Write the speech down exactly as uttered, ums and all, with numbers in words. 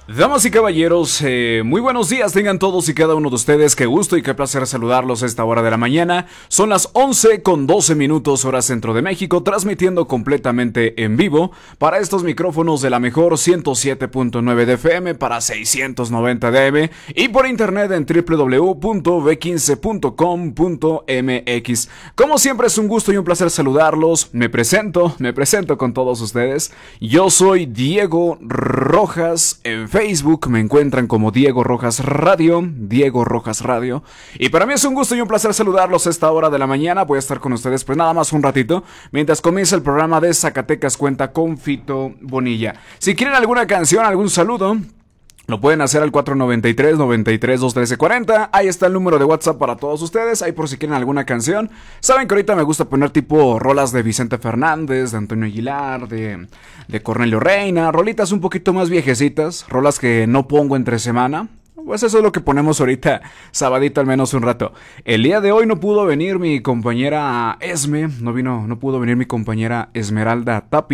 Damas y caballeros, eh, muy buenos días tengan todos y cada uno de ustedes. Qué gusto y qué placer saludarlos a esta hora de la mañana. Son las once con doce minutos hora centro de México, transmitiendo completamente en vivo para estos micrófonos de la mejor ciento siete punto nueve de F M para seiscientos noventa de A M y por internet en doble u doble u doble u punto b quince punto com punto m x. Como siempre es un gusto y un placer saludarlos. Me presento, me presento con todos ustedes. Yo soy Diego Rojas. En Facebook me encuentran como Diego Rojas Radio, Diego Rojas Radio. Y para mí es un gusto y un placer saludarlos a esta hora de la mañana. Voy a estar con ustedes pues nada más un ratito, mientras comienza el programa de Zacatecas Cuenta con Fito Bonilla. Si quieren alguna canción, algún saludo, lo pueden hacer al cuatro noventa y tres, noventa y tres, dos trece, cuarenta. Ahí está el número de WhatsApp para todos ustedes. Ahí por si quieren alguna canción. Saben que ahorita me gusta poner tipo rolas de Vicente Fernández, de Antonio Aguilar, de, de Cornelio Reina. Rolitas un poquito más viejecitas. Rolas que no pongo entre semana. Pues eso es lo que ponemos ahorita, sabadito al menos un rato. El día de hoy no pudo venir mi compañera Esme. No vino, no pudo venir mi compañera Esmeralda Tapia.